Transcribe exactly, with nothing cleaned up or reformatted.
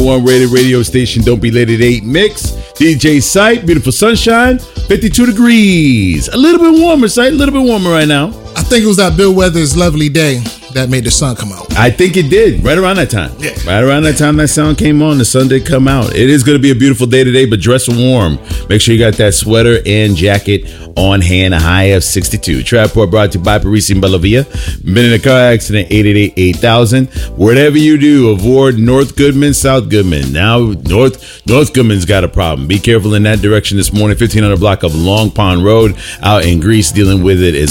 One rated radio station. Don't be late at eight mix. D J Sight, beautiful sunshine, fifty-two degrees. A little bit warmer, Sight, a little bit warmer right now. I think it was that Bill Weathers' Lovely Day that made the sun come out. I think it did, right around that time. Yeah. Right around that time that sound came on, the sun did come out. It is going to be a beautiful day today, but dress warm. Make sure you got that sweater and jacket on hand, a high of sixty-two. Trapport brought to you by Parisi and Bellavia. Been in a car accident, eight eight eight, eight thousand. Whatever you do, avoid North Goodman, South Goodman. Now, North North Goodman's got a problem. Be careful in that direction this morning. fifteen hundred block of Long Pond Road out in Greece, dealing with it as